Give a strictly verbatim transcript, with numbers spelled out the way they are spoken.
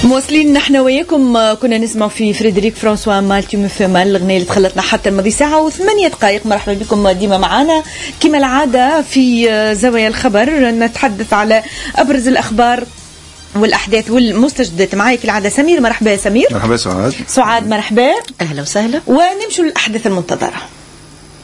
مواصلين نحن وياكم. كنا نسمع في فريدريك فرانسوا مالتي مفهمان الأغنية اللي دخلتنا حتى الماضي ساعة وثمانية دقائق. مرحبا بكم ديما معنا كما العادة في زوايا الخبر، نتحدث على أبرز الأخبار والأحداث والمستجدات. معي كالعادة سمير. مرحبا يا سمير. مرحبا سعاد. سعاد مرحبا. أهلا وسهلا. ونمشوا للأحداث المنتظرة.